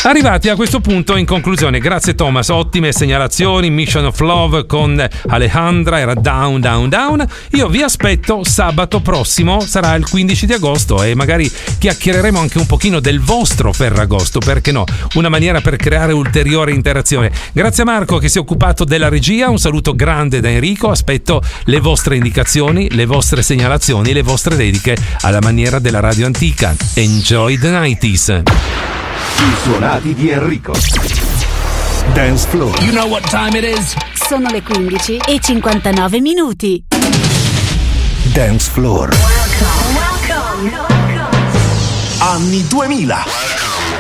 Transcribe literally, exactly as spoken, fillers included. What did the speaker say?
Arrivati a questo punto, in conclusione, grazie Thomas, ottime segnalazioni. Mission of Love con Alejandra era Down Down Down. Io vi aspetto sabato prossimo, sarà il quindici di agosto, e magari chiacchiereremo anche un pochino del vostro Ferragosto, perché no? Una maniera per creare ulteriore interazione. Grazie a Marco che si è occupato della regia, un saluto grande da Enrico, aspetto le vostre indicazioni, le vostre segnalazioni, le vostre dediche alla maniera della radio antica. Enjoy the nineties. I suonati di Enrico. Dance Floor. You know what time it is? Sono le quindici e cinquantanove minuti. Dance Floor. Welcome, welcome, welcome. Anni duemila.